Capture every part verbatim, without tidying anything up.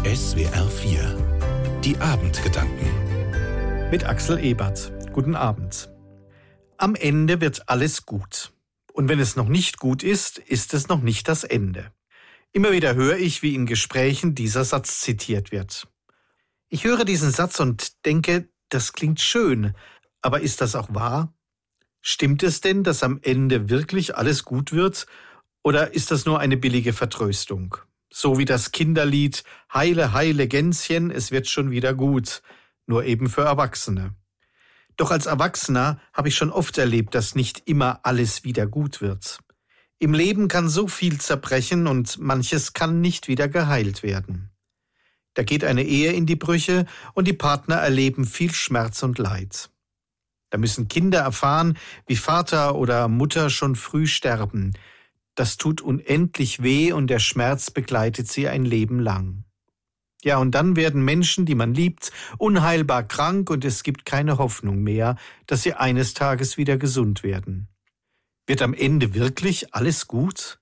S W R vier. Die Abendgedanken. Mit Axel Ebert. Guten Abend. Am Ende wird alles gut. Und wenn es noch nicht gut ist, ist es noch nicht das Ende. Immer wieder höre ich, wie in Gesprächen dieser Satz zitiert wird. Ich höre diesen Satz und denke, das klingt schön, aber ist das auch wahr? Stimmt es denn, dass am Ende wirklich alles gut wird, oder ist das nur eine billige Vertröstung? So wie das Kinderlied »Heile, heile Gänschen, es wird schon wieder gut«, nur eben für Erwachsene. Doch als Erwachsener habe ich schon oft erlebt, dass nicht immer alles wieder gut wird. Im Leben kann so viel zerbrechen und manches kann nicht wieder geheilt werden. Da geht eine Ehe in die Brüche und die Partner erleben viel Schmerz und Leid. Da müssen Kinder erfahren, wie Vater oder Mutter schon früh sterben. Das tut unendlich weh und der Schmerz begleitet sie ein Leben lang. Ja, und dann werden Menschen, die man liebt, unheilbar krank und es gibt keine Hoffnung mehr, dass sie eines Tages wieder gesund werden. Wird am Ende wirklich alles gut?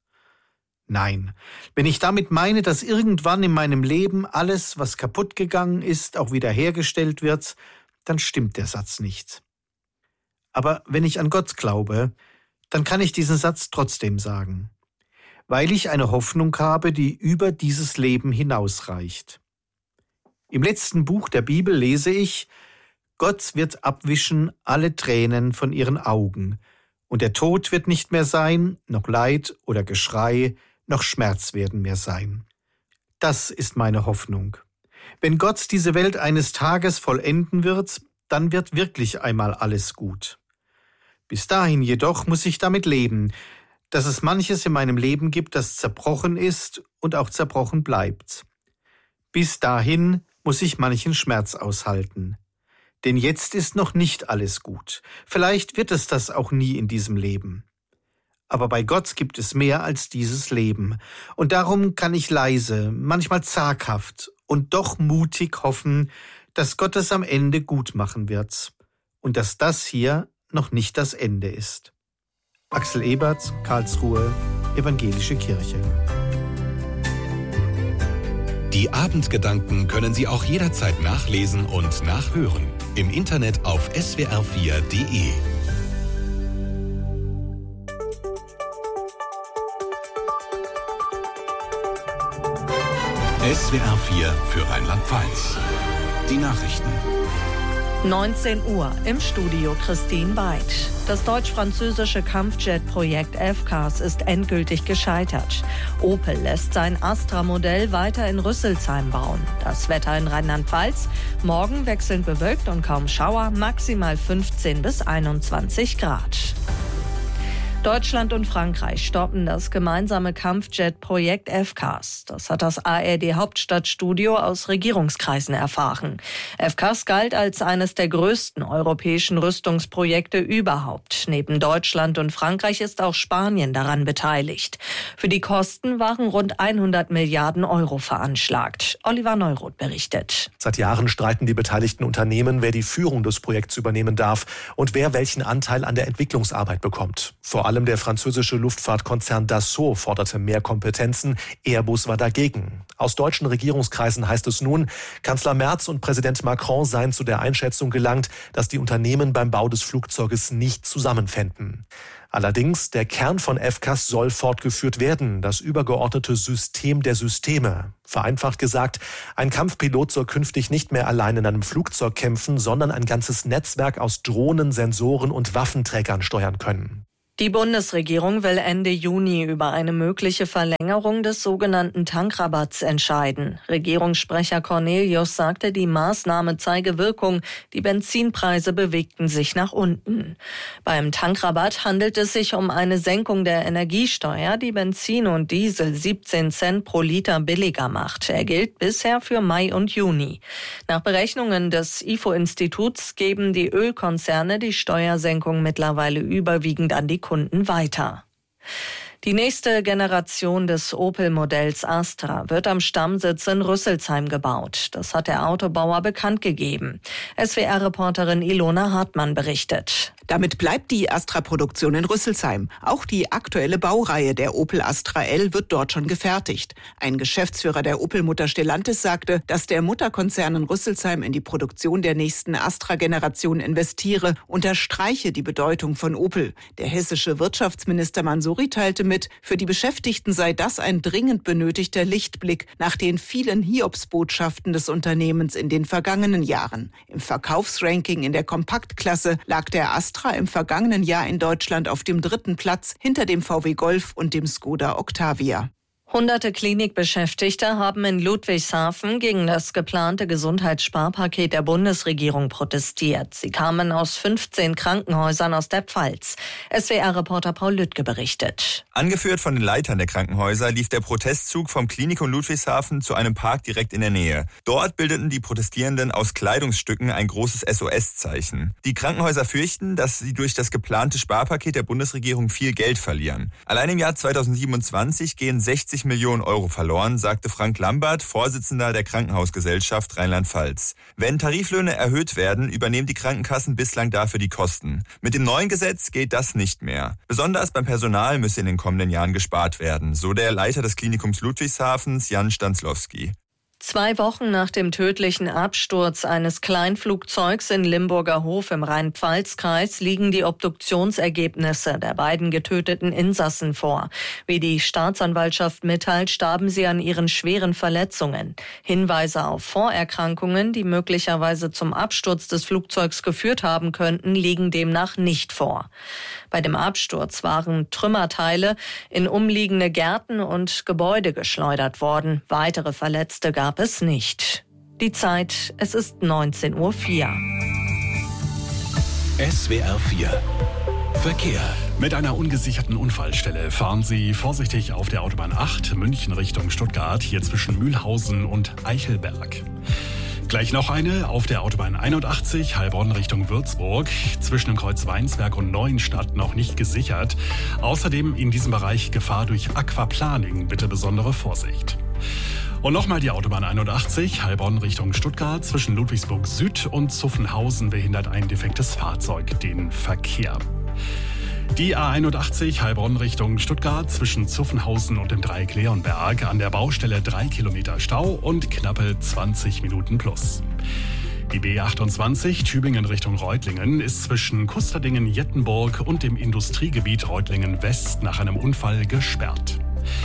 Nein. Wenn ich damit meine, dass irgendwann in meinem Leben alles, was kaputt gegangen ist, auch wieder hergestellt wird, dann stimmt der Satz nicht. Aber wenn ich an Gott glaube, dann kann ich diesen Satz trotzdem sagen, weil ich eine Hoffnung habe, die über dieses Leben hinausreicht. Im letzten Buch der Bibel lese ich, Gott wird abwischen alle Tränen von ihren Augen, und der Tod wird nicht mehr sein, noch Leid oder Geschrei, noch Schmerz werden mehr sein. Das ist meine Hoffnung. Wenn Gott diese Welt eines Tages vollenden wird, dann wird wirklich einmal alles gut. Bis dahin jedoch muss ich damit leben, dass es manches in meinem Leben gibt, das zerbrochen ist und auch zerbrochen bleibt. Bis dahin muss ich manchen Schmerz aushalten. Denn jetzt ist noch nicht alles gut. Vielleicht wird es das auch nie in diesem Leben. Aber bei Gott gibt es mehr als dieses Leben. Und darum kann ich leise, manchmal zaghaft und doch mutig hoffen, dass Gott es am Ende gut machen wird. Und dass das hier noch nicht das Ende ist. Axel Ebert, Karlsruhe, Evangelische Kirche. Die Abendgedanken können Sie auch jederzeit nachlesen und nachhören. Im Internet auf S W R vier Punkt de. S W R vier für Rheinland-Pfalz. Die Nachrichten. neunzehn Uhr, im Studio Christine Weid. Das deutsch-französische Kampfjet-Projekt F C A S ist endgültig gescheitert. Opel lässt sein Astra-Modell weiter in Rüsselsheim bauen. Das Wetter in Rheinland-Pfalz: morgen wechselnd bewölkt und kaum Schauer, maximal fünfzehn bis einundzwanzig Grad. Deutschland und Frankreich stoppen das gemeinsame Kampfjet-Projekt F C A S. Das hat das A R D-Hauptstadtstudio aus Regierungskreisen erfahren. F C A S galt als eines der größten europäischen Rüstungsprojekte überhaupt. Neben Deutschland und Frankreich ist auch Spanien daran beteiligt. Für die Kosten waren rund hundert Milliarden Euro veranschlagt. Oliver Neuroth berichtet. Seit Jahren streiten die beteiligten Unternehmen, wer die Führung des Projekts übernehmen darf und wer welchen Anteil an der Entwicklungsarbeit bekommt. Vor allem der französische Luftfahrtkonzern Dassault forderte mehr Kompetenzen. Airbus war dagegen. Aus deutschen Regierungskreisen heißt es nun, Kanzler Merz und Präsident Macron seien zu der Einschätzung gelangt, dass die Unternehmen beim Bau des Flugzeuges nicht zusammenfänden. Allerdings, der Kern von F C A S soll fortgeführt werden, das übergeordnete System der Systeme. Vereinfacht gesagt, ein Kampfpilot soll künftig nicht mehr allein in einem Flugzeug kämpfen, sondern ein ganzes Netzwerk aus Drohnen, Sensoren und Waffenträgern steuern können. Die Bundesregierung will Ende Juni über eine mögliche Verlängerung des sogenannten Tankrabatts entscheiden. Regierungssprecher Cornelius sagte, die Maßnahme zeige Wirkung. Die Benzinpreise bewegten sich nach unten. Beim Tankrabatt handelt es sich um eine Senkung der Energiesteuer, die Benzin und Diesel siebzehn Cent pro Liter billiger macht. Er gilt bisher für Mai und Juni. Nach Berechnungen des I F O-Instituts geben die Ölkonzerne die Steuersenkung mittlerweile überwiegend an die Kunden weiter. Die nächste Generation des Opel-Modells Astra wird am Stammsitz in Rüsselsheim gebaut. Das hat der Autobauer bekannt gegeben. S W R-Reporterin Ilona Hartmann berichtet. Damit bleibt die Astra-Produktion in Rüsselsheim. Auch die aktuelle Baureihe der Opel Astra L wird dort schon gefertigt. Ein Geschäftsführer der Opel-Mutter Stellantis sagte, dass der Mutterkonzern in Rüsselsheim in die Produktion der nächsten Astra-Generation investiere, unterstreiche die Bedeutung von Opel. Der hessische Wirtschaftsminister Mansouri teilte mit, für die Beschäftigten sei das ein dringend benötigter Lichtblick nach den vielen Hiobsbotschaften des Unternehmens in den vergangenen Jahren. Im Verkaufsranking in der Kompaktklasse lag der Astra im vergangenen Jahr in Deutschland auf dem dritten Platz hinter dem V W Golf und dem Skoda Octavia. Hunderte Klinikbeschäftigte haben in Ludwigshafen gegen das geplante Gesundheitssparpaket der Bundesregierung protestiert. Sie kamen aus fünfzehn Krankenhäusern aus der Pfalz. S W R-Reporter Paul Lüttke berichtet. Angeführt von den Leitern der Krankenhäuser lief der Protestzug vom Klinikum Ludwigshafen zu einem Park direkt in der Nähe. Dort bildeten die Protestierenden aus Kleidungsstücken ein großes S O S-Zeichen. Die Krankenhäuser fürchten, dass sie durch das geplante Sparpaket der Bundesregierung viel Geld verlieren. Allein im Jahr zweitausendsiebenundzwanzig gehen sechzig Millionen Euro verloren, sagte Frank Lambert, Vorsitzender der Krankenhausgesellschaft Rheinland-Pfalz. Wenn Tariflöhne erhöht werden, übernehmen die Krankenkassen bislang dafür die Kosten. Mit dem neuen Gesetz geht das nicht mehr. Besonders beim Personal müsse in den kommenden Jahren gespart werden, so der Leiter des Klinikums Ludwigshafens, Jan Stanzlowski. Zwei Wochen nach dem tödlichen Absturz eines Kleinflugzeugs in Limburger Hof im Rhein-Pfalz-Kreis liegen die Obduktionsergebnisse der beiden getöteten Insassen vor. Wie die Staatsanwaltschaft mitteilt, starben sie an ihren schweren Verletzungen. Hinweise auf Vorerkrankungen, die möglicherweise zum Absturz des Flugzeugs geführt haben könnten, liegen demnach nicht vor. Bei dem Absturz waren Trümmerteile in umliegende Gärten und Gebäude geschleudert worden. Weitere Verletzte gab es nicht. Die Zeit, es ist neunzehn Uhr vier. S W R vier Verkehr. Mit einer ungesicherten Unfallstelle fahren Sie vorsichtig auf der Autobahn acht, München Richtung Stuttgart, hier zwischen Mühlhausen und Eichelberg. Gleich noch eine auf der Autobahn einundachtzig, Heilbronn Richtung Würzburg, zwischen dem Kreuz Weinsberg und Neuenstadt noch nicht gesichert. Außerdem in diesem Bereich Gefahr durch Aquaplaning, bitte besondere Vorsicht. Und nochmal die Autobahn einundachtzig, Heilbronn Richtung Stuttgart, zwischen Ludwigsburg Süd und Zuffenhausen behindert ein defektes Fahrzeug den Verkehr. Die A einundachtzig Heilbronn Richtung Stuttgart zwischen Zuffenhausen und dem Dreieck Leonberg, an der Baustelle drei Kilometer Stau und knappe zwanzig Minuten plus. Die B achtundzwanzig Tübingen Richtung Reutlingen ist zwischen Kusterdingen, Jettenburg und dem Industriegebiet Reutlingen West nach einem Unfall gesperrt.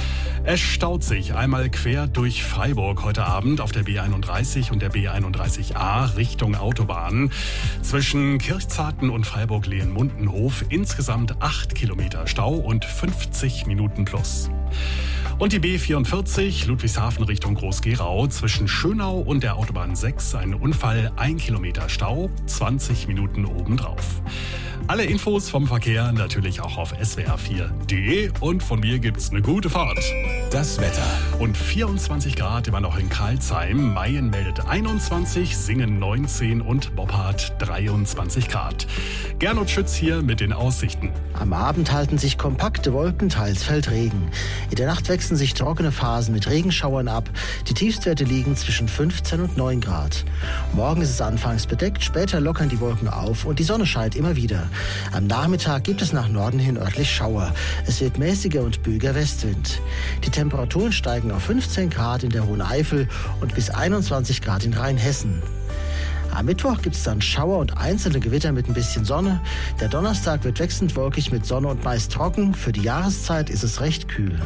Es staut sich einmal quer durch Freiburg heute Abend auf der B einunddreißig und der B einunddreißig A Richtung Autobahn. Zwischen Kirchzarten und Freiburg-Lehn-Mundenhof insgesamt acht Kilometer Stau und fünfzig Minuten plus. Und die B vierundvierzig Ludwigshafen Richtung Groß-Gerau zwischen Schönau und der Autobahn sechs ein Unfall, ein Kilometer Stau, zwanzig Minuten obendrauf. Alle Infos vom Verkehr natürlich auch auf S W R vier punkt de und von mir gibt's eine gute Fahrt. Das Wetter. Und vierundzwanzig Grad immer noch in Karlsheim, Mayen meldet einundzwanzig, Singen neunzehn und Boppard dreiundzwanzig Grad. Gernot Schütz hier mit den Aussichten. Am Abend halten sich kompakte Wolken, teils fällt Regen. In der Nacht wechseln sich trockene Phasen mit Regenschauern ab. Die Tiefstwerte liegen zwischen fünfzehn und neun Grad. Morgen ist es anfangs bedeckt, später lockern die Wolken auf und die Sonne scheint immer wieder. Am Nachmittag gibt es nach Norden hin örtlich Schauer. Es wird mäßiger und böiger Westwind. Die Temperaturen steigen auf fünfzehn Grad in der Hohen Eifel und bis einundzwanzig Grad in Rheinhessen. Am Mittwoch gibt es dann Schauer und einzelne Gewitter mit ein bisschen Sonne. Der Donnerstag wird wechselnd wolkig mit Sonne und meist trocken. Für die Jahreszeit ist es recht kühl.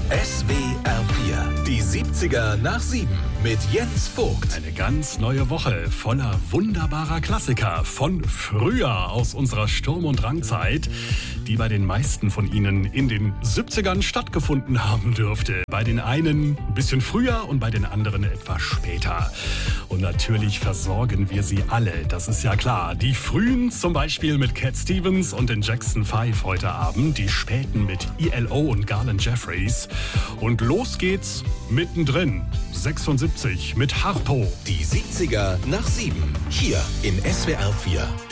S W R vier, die siebziger nach sieben mit Jens Vogt. Eine ganz neue Woche voller wunderbarer Klassiker von früher aus unserer Sturm- und Drangzeit, die bei den meisten von Ihnen in den siebzigern stattgefunden haben dürfte. Bei den einen ein bisschen früher und bei den anderen etwas später. Und natürlich versorgen wir sie alle, das ist ja klar. Die frühen zum Beispiel mit Cat Stevens und den Jackson Five heute Abend, die späten mit E L O und Garland Jeffries. Und los geht's mittendrin, sechsundsiebzig mit Harpo. Die siebziger nach sieben, hier in S W R vier.